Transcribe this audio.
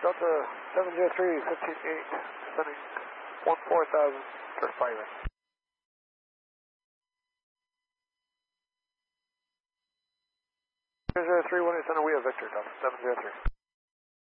Delta 703, 15-8, sending 14,000 for firing. 003, 1 center, we have Victor, Delta 703.